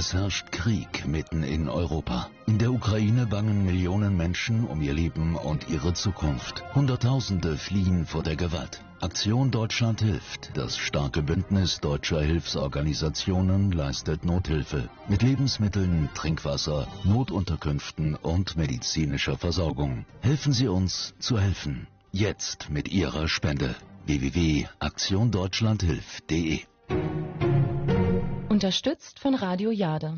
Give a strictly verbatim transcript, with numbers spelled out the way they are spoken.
Es herrscht Krieg mitten in Europa. In der Ukraine bangen Millionen Menschen um ihr Leben und ihre Zukunft. Hunderttausende fliehen vor der Gewalt. Aktion Deutschland hilft. Das starke Bündnis deutscher Hilfsorganisationen leistet Nothilfe mit Lebensmitteln, Trinkwasser, Notunterkünften und medizinischer Versorgung. Helfen Sie uns zu helfen. Jetzt mit Ihrer Spende. w w w punkt aktion deutschland hilft punkt de Unterstützt von Radio Jade.